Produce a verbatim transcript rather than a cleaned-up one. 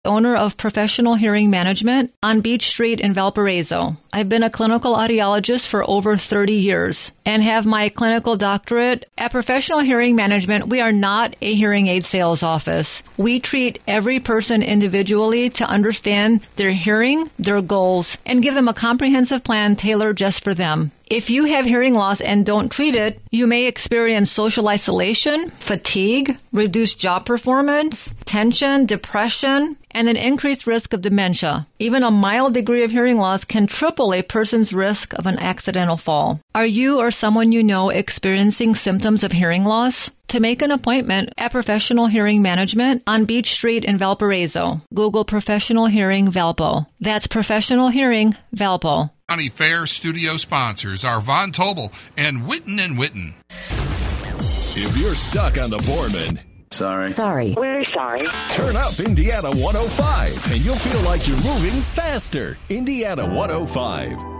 owner of Professional Hearing Management on Beach Street in Valparaiso. I've been a clinical audiologist for over thirty years and have my clinical doctorate. At Professional Hearing Management, we are not a hearing aid sales office. We treat every person individually to understand their hearing, their goals, and give them a comprehensive plan tailored just for them. If you have hearing loss and don't treat it, you may experience social isolation, fatigue, reduced job performance, tension, depression, and an increased risk of dementia. Even a mild degree of hearing loss can triple a person's risk of an accidental fall. Are you or someone you know experiencing symptoms of hearing loss? To make an appointment at Professional Hearing Management on Beach Street in Valparaiso, Google Professional Hearing Valpo. That's Professional Hearing Valpo. County Fair studio sponsors are Von Tobel and Witten and Witten. If you're stuck on the Borman, Sorry. Sorry. We're sorry. turn up Indiana one oh five and you'll feel like you're moving faster. Indiana one oh five.